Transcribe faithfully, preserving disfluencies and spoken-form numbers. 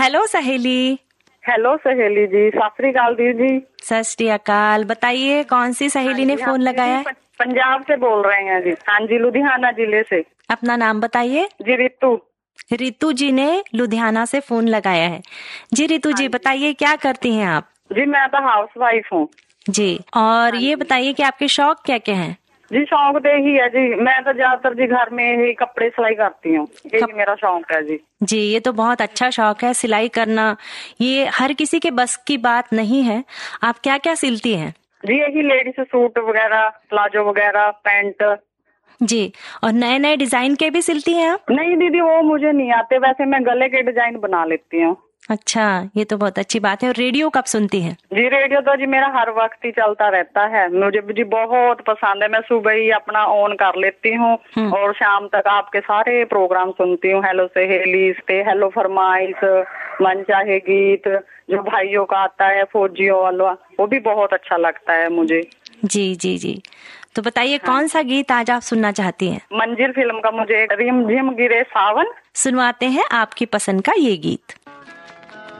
Hello सहेली। Hello सहेली जी, सत श्री अकाल दीदी जी। सत श्री अकाल। बताइए कौन सी सहेली ने फोन लगाया है? पंजाब से बोल रहे हैं जी। हाँ जी, लुधियाना जिले से। अपना नाम बताइए। जी रितु। रितु जी ने लुधियाना से फोन लगाया है। जी रितु जी बताइए क्या करती हैं आप? जी मैं तो हाउस वाइफ हूँ जी। और ये बताइए कि आपके शौक क्या क्या हैं? जी शौक तो यही है जी, मैं तो ज्यादातर जी घर में ही कपड़े सिलाई करती हूँ, यही मेरा शौक है जी। जी ये तो बहुत अच्छा शौक है, सिलाई करना। ये हर किसी के बस की बात नहीं है। आप क्या क्या सिलती हैं? जी यही लेडीज सूट वगैरह, प्लाजो वगैरह, पैंट। जी। और नए नए डिजाइन के भी सिलती हैं आप? नहीं दीदी वो मुझे नहीं आते, वैसे मैं गले के डिजाइन बना लेती हूँ। अच्छा, ये तो बहुत अच्छी बात है। और रेडियो कब सुनती हैं? जी रेडियो तो जी मेरा हर वक्त ही चलता रहता है, मुझे जी बहुत पसंद है। मैं सुबह ही अपना ऑन कर लेती हूँ और शाम तक आपके सारे प्रोग्राम सुनती हूँ। हेलो सहेली पे, हेलो फरमाइश, मन चाहे गीत, जो भाइयों का आता है फौजियों वाला, वो भी बहुत अच्छा लगता है मुझे। जी जी जी। तो बताइए हाँ। कौन सा गीत आज आप सुनना चाहती हैं? मंजिल फिल्म का मुझे रिम झिम गिरे सावन। सुनवाते हैं आपकी पसंद का ये गीत।